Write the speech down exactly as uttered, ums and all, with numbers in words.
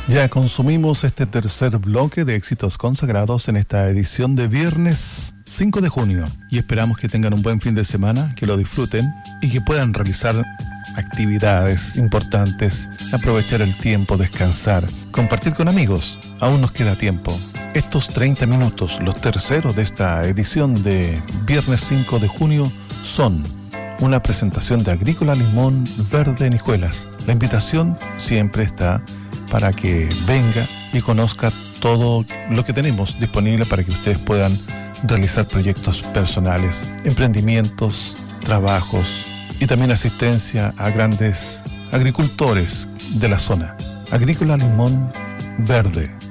Ya consumimos este tercer bloque de éxitos consagrados en esta edición de viernes cinco de junio y esperamos que tengan un buen fin de semana, que lo disfruten y que puedan realizar actividades importantes, aprovechar el tiempo, descansar, compartir con amigos. Aún nos queda tiempo. Estos treinta minutos, los terceros de esta edición de viernes cinco de junio, son una presentación de Agrícola Limón Verde en Hijuelas. La invitación siempre está para que venga y conozca todo lo que tenemos disponible para que ustedes puedan realizar proyectos personales, emprendimientos, trabajos y también asistencia a grandes agricultores de la zona. Agrícola Limón Verde.